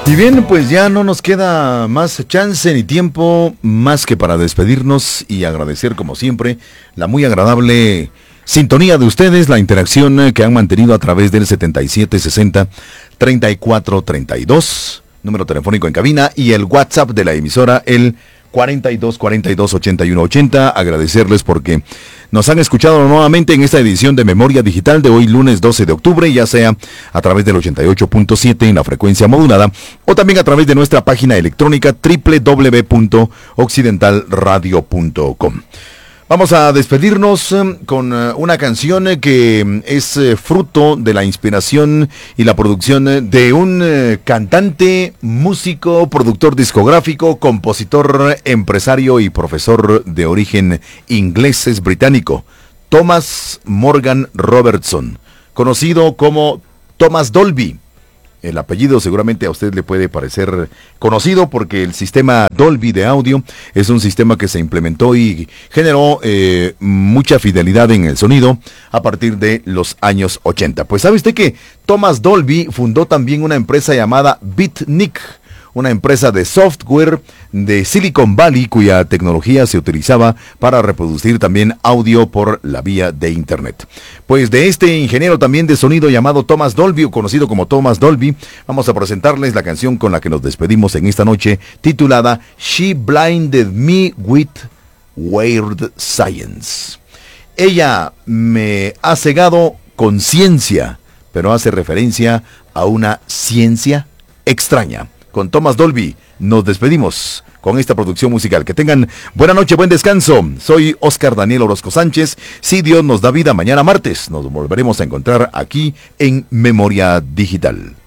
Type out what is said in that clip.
Y bien, pues ya no nos queda más chance ni tiempo más que para despedirnos y agradecer como siempre la muy agradable sintonía de ustedes, la interacción que han mantenido a través del 7760-3432, número telefónico en cabina, y el WhatsApp de la emisora, el 4242-8180. Agradecerles porque nos han escuchado nuevamente en esta edición de Memoria Digital de hoy lunes 12 de octubre, ya sea a través del 88.7 en la frecuencia modulada o también a través de nuestra página electrónica www.occidentalradio.com. Vamos a despedirnos con una canción que es fruto de la inspiración y la producción de un cantante, músico, productor discográfico, compositor, empresario y profesor de origen inglés, es británico, Thomas Morgan Robertson, conocido como Thomas Dolby. El apellido seguramente a usted le puede parecer conocido porque el sistema Dolby de audio es un sistema que se implementó y generó mucha fidelidad en el sonido a partir de los años 80. Pues sabe usted que Thomas Dolby fundó también una empresa llamada Beatnik, una empresa de software de Silicon Valley cuya tecnología se utilizaba para reproducir también audio por la vía de internet. Pues de este ingeniero también de sonido llamado Thomas Dolby, o conocido como Thomas Dolby, vamos a presentarles la canción con la que nos despedimos en esta noche, titulada She Blinded Me with Weird Science. Ella me ha cegado con ciencia, pero hace referencia a una ciencia extraña. Con Thomas Dolby nos despedimos con esta producción musical. Que tengan buena noche, buen descanso. Soy Oscar Daniel Orozco Sánchez. Si Dios nos da vida, mañana martes nos volveremos a encontrar aquí en Memoria Digital.